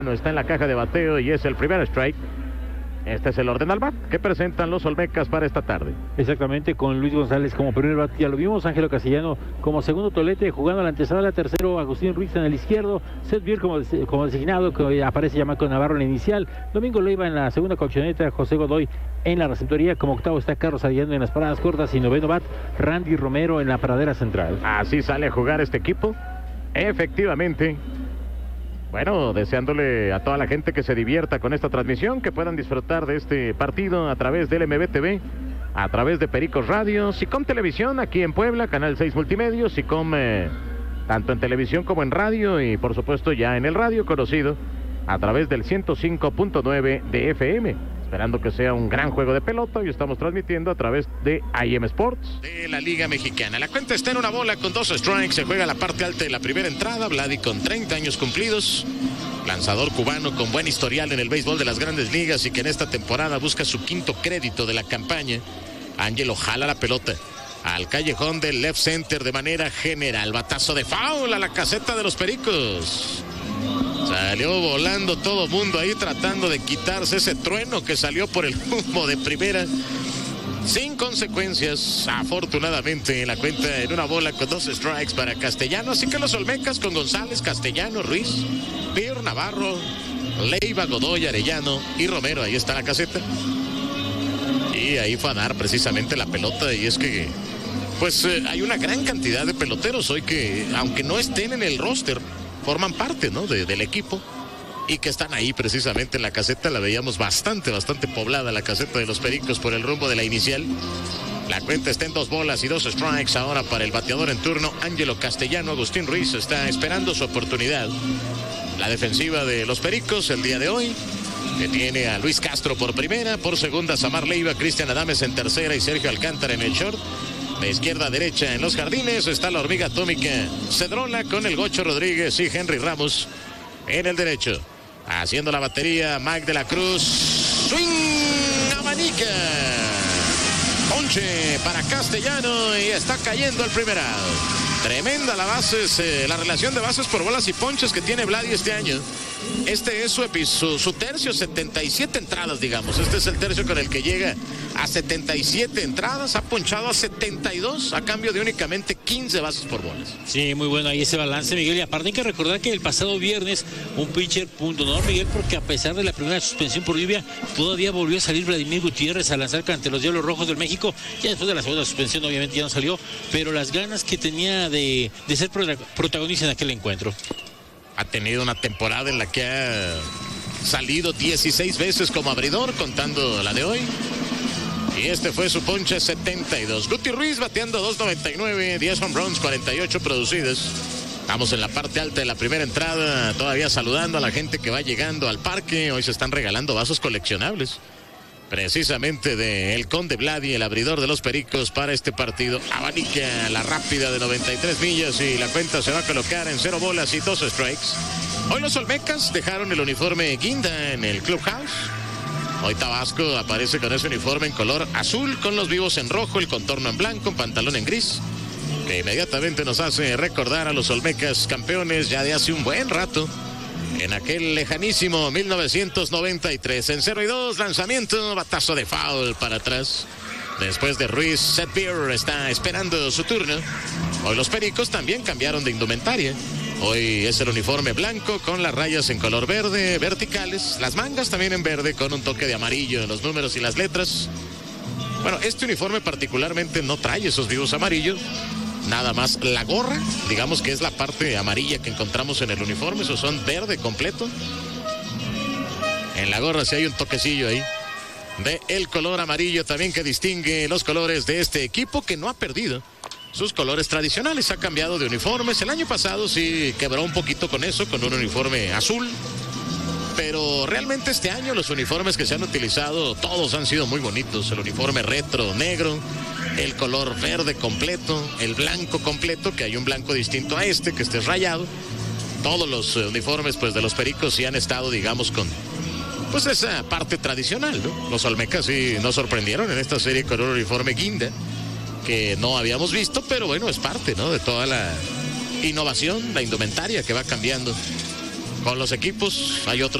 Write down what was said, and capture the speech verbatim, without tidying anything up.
No está en la caja de bateo y es el primer strike. Este es el orden al bat que presentan los Olmecas para esta tarde. Exactamente, con Luis González como primer bat, ya lo vimos, Ángelo Castellano como segundo tolete, jugando a la antesala, tercero Agustín Ruiz en el izquierdo, Seth Beer como, como designado, que aparece ya Marco Navarro en la inicial, Domingo Leiva en la segunda colchoneta, José Godoy en la receptoría, como octavo está Carlos Arellano en las paradas cortas y noveno bat, Randy Romero en la paradera central. Así sale a jugar este equipo, efectivamente. Bueno, deseándole a toda la gente que se divierta con esta transmisión, que puedan disfrutar de este partido a través del M B T V, a través de Pericos Radio, Sicom Televisión aquí en Puebla, Canal seis Multimedia, Sicom eh, tanto en televisión como en radio y por supuesto ya en el radio conocido a través del ciento cinco punto nueve de F M. Esperando que sea un gran juego de pelota y estamos transmitiendo a través de I M Sports. De la Liga Mexicana. La cuenta está en una bola con dos strikes. Se juega la parte alta de la primera entrada. Vladi con treinta años cumplidos. Lanzador cubano con buen historial en el béisbol de las grandes ligas y que en esta temporada busca su quinto crédito de la campaña. Ángelo jala la pelota al callejón del left center de manera general. Batazo de foul a la caseta de los Pericos. Salió volando todo mundo ahí tratando de quitarse ese trueno que salió por el humo de primera. Sin consecuencias, afortunadamente, en la cuenta en una bola con dos strikes para Castellano. Así que los Olmecas con González, Castellano, Ruiz, Beer, Navarro, Leiva, Godoy, Arellano y Romero. Ahí está la caseta. Y ahí fue a dar precisamente la pelota. Y es que, pues, eh, hay una gran cantidad de peloteros hoy que, aunque no estén en el roster, forman parte, ¿no? de, del equipo y que están ahí precisamente en la caseta. La veíamos bastante, bastante poblada la caseta de los Pericos por el rumbo de la inicial. La cuenta está en dos bolas y dos strikes ahora para el bateador en turno, Ángelo Castellano. Agustín Ruiz está esperando su oportunidad. La defensiva de los Pericos el día de hoy, que tiene a Luis Castro por primera, por segunda Samar Leiva, Cristian Adames en tercera y Sergio Alcántara en el short. De izquierda a derecha en los jardines está la hormiga atómica Cedrola con el Gocho Rodríguez y Henry Ramos en el derecho. Haciendo la batería Mike de la Cruz. Swing, abanica. Ponche para Castellano y está cayendo el primer out. Tremenda la base, eh, la relación de bases por bolas y ponches que tiene Vladi este año. Este es su, su, su tercio, setenta y siete entradas, digamos. Este es el tercio con el que llega a setenta y siete entradas. Ha ponchado a setenta y dos a cambio de únicamente quince bases por bolas. Sí, muy bueno ahí ese balance, Miguel. Y aparte hay que recordar que el pasado viernes un pitcher punto, ¿no, Miguel? Porque a pesar de la primera suspensión por lluvia, todavía volvió a salir Vladimir Gutiérrez a lanzar ante los Diablos Rojos del México. Ya después de la segunda suspensión obviamente ya no salió, pero las ganas que tenía de, de ser protagonista en aquel encuentro. Ha tenido una temporada en la que ha salido dieciséis veces como abridor, contando la de hoy. Y este fue su ponche setenta y dos. Guti Ruiz bateando dos noventa y nueve, diez home runs, cuarenta y ocho producidas. Estamos en la parte alta de la primera entrada, todavía saludando a la gente que va llegando al parque. Hoy se están regalando vasos coleccionables, precisamente de El Conde Vladi, el abridor de los Pericos para este partido. Abanica la rápida de noventa y tres millas y la cuenta se va a colocar en cero bolas y dos strikes. Hoy los Olmecas dejaron el uniforme guinda en el Clubhouse. Hoy Tabasco aparece con ese uniforme en color azul, con los vivos en rojo, el contorno en blanco, un pantalón en gris, que inmediatamente nos hace recordar a los Olmecas campeones ya de hace un buen rato, en aquel lejanísimo mil novecientos noventa y tres. En cero y dos, lanzamiento, batazo de foul para atrás. Después de Ruiz, Seth Beer está esperando su turno. Hoy los Pericos también cambiaron de indumentaria. Hoy es el uniforme blanco con las rayas en color verde, verticales. Las mangas también en verde con un toque de amarillo en los números y las letras. Bueno, este uniforme particularmente no trae esos vivos amarillos. Nada más la gorra, digamos que es la parte amarilla que encontramos en el uniforme. Esos son verde completo. En la gorra sí hay un toquecillo ahí de el color amarillo también que distingue los colores de este equipo, que no ha perdido sus colores tradicionales. Ha cambiado de uniformes. El año pasado sí quebró un poquito con eso, con un uniforme azul. Pero realmente este año los uniformes que se han utilizado, todos han sido muy bonitos. El uniforme retro negro, el color verde completo, el blanco completo, que hay un blanco distinto a este, que este es rayado. Todos los uniformes pues de los Pericos sí han estado, digamos, con pues esa parte tradicional, ¿no? Los Olmecas sí nos sorprendieron en esta serie con un uniforme guinda que no habíamos visto, pero bueno, es parte, ¿no?, de toda la innovación, la indumentaria que va cambiando con los equipos. Hay otros